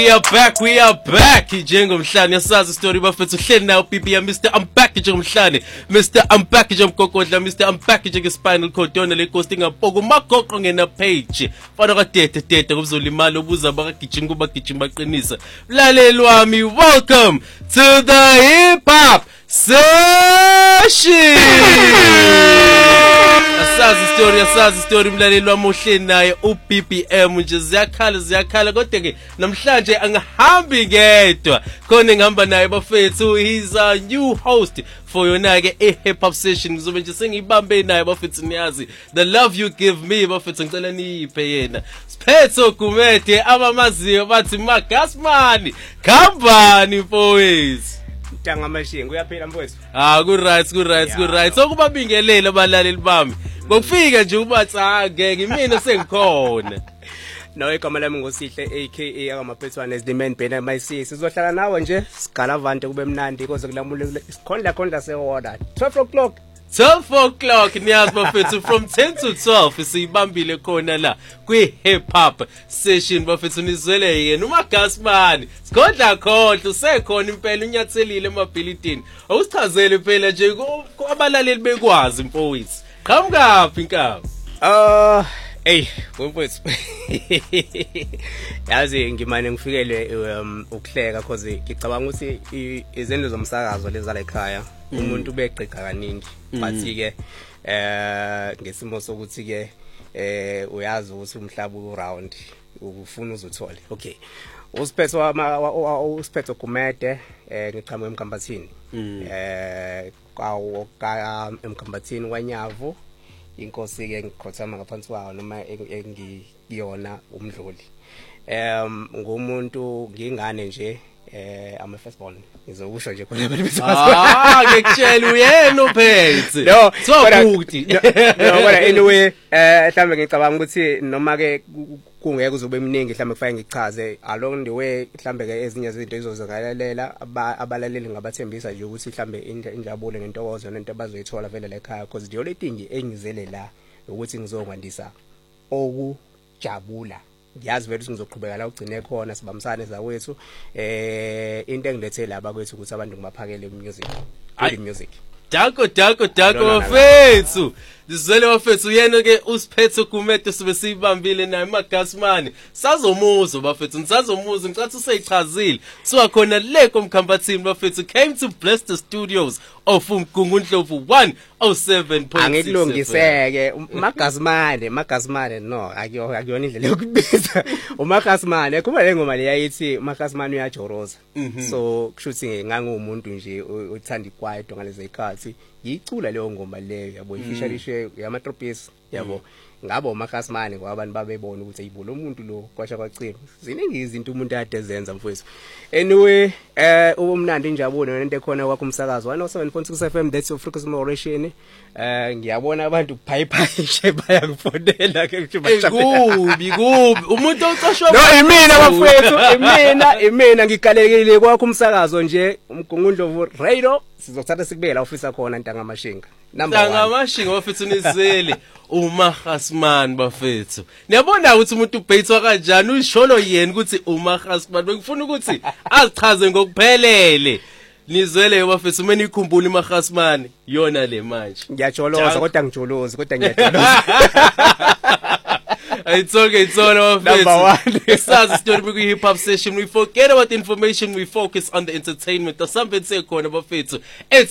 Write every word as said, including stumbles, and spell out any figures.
We are back, we are back. Njengomhlane yasazi story bafethu hleli nayo pipi ya Mister I'm back njengomhlane. Mister I'm back njengomgogodla, Mister I'm back njengespinal cord yona le coasting ngapoko magoqo ngena page. Fana ka tete tete kuzolimala obuza bakagijima kuba gijima baqinisa. Mlaleli wami, welcome to the hip hop session. Asazi story, asazi story mlaleli wami ohleli naye u B P M nje ziyakhala ziyakhala kodwa ke namhlanje angihambi ngedwa khona ngihamba naye bafethu. He's a new host for yona ke e hip hop session. Ngizobe nje sengibambe naye bafethu niyazi the love you give me bafethu ngicela niphe yena Siphetho Gumede abamaziyo bathi Magasmani khambani mfowethu. Ntanga mashinga uyaphila mfowethu. Ah ku right ku right ku right so kubabingelele abalaleli bami ngokufika nje ubathi ngeke mina sengikhona. Nawe igama lami ngosihle aka akamaphethwana as the man banner my six sizohlala nawe nje sigalavante kube mnandi koze kulamule isikhondla khondla sehoda twelve o'clock twelve o'clock niyazi bafethu from ten to twelve siyibambile khona la kwi hip hop session bafethu nizwele yena uMagasmani sikhondla khohlo usekhona impela unyathelile emabhilidini awusichazele phela nje abalaleli bekwazi mfowethu qhamukapi inkawu. Ah hey mfowethu yazi ngimane ngifikele ukuhleka cause ngicabanga ukuthi izinto zomsakazo leza la ekhaya umuntu beqiqa kaningi bathi ke eh ngesimo sokuthi ke eh uyazi ukuthi umhlaba u round ufuna uzothole. Okay usiphetho usiphetho Gumede eh ngiqhamuka eMkambathini eh kwawo ka eMkambathini kwaNyavu inkosi ke ngikhothama ngaphansi kwawo noma engiyona umdluli em ngumuntu ngingane nje eh ama firstborn ngizokusho nje khona abantu bethu. Ah ngikutshela uyena uphethe no so good no kodwa anyway eh mhlambe ngicabanga ukuthi noma ke kungeke kuzobe eminingi mhlambe kufanele ngichaze along the way mhlambe ke ezinye izinto izozakalalela abalaleli ngabathembisa nje ukuthi mhlambe injabulo nentokozo nento abazoyithola vele la ekhaya because the only thing engizele la ukuthi ngizokwandisa okujabula. Ngiyazi vele ukuthi ngizoqhubeka la ugcine khona sibamsane zawethu eh into engilethe laba kwethu ukuthi abantu ngibaphakele music good music. Dako dako dako wafethu sizele wafethu yena ke usiphetho Gumede sibe sibambile naye Magasmani sazomuzo bafethu nisazomuzo ngicathi useyichazile siwa khona le komkhambathini bafethu came to bless the studios of uMgungundlovu one oh seven point six. Angikulungiseke Magasmani Magasmani no akuyo akuyona indlela yokubiza uMagasmani kuba le ngoma le yayithi Magasmani uyajoroza so kushuthi ngangumuntu nje uthanda ikwaito ngalezi ikhathi yicula leyo ngoma leyo yabo ifishalishe yamatropis yabo ngabo Magasmani kwabantu babebona ukuthi ayibulo umuntu lo kwasha kwacima ziningi izinto umuntu ade zenza mfowethu. Anyway eh ubumnandi injabulo nento ekhona kwakho umsakazo one oh seven point six F M that's your frequency moderation. Eh ngiyabona abantu bhayiphaya nje bayangifondela ke nje bashaphe kubi kubi umuntu ocashwa no imina bafowethu imina imina ngigalekile kwakho umsakazo nje uMgungundlovu radio sizothatha sikubela ofisa khona ntanga mashinga number one ntanga mashinga bafethu nizele uMagasmani bafethu. Niyabona ukuthi umuntu ubhayithwa kanjani uyisholo yena ukuthi uMagasmani bekufuna ukuthi azichaze ngokuphelele. Nizwele bafethu meni ikhumbula uMagasmani yona le manje. Ngiyajoloza kodwa ngijoloza kodwa ngiyajoloza. It's okay, it's all over. Number one. Sazi story kwi hip hop session. We forget about the information, we focus on the entertainment. There's something say khona bafethu.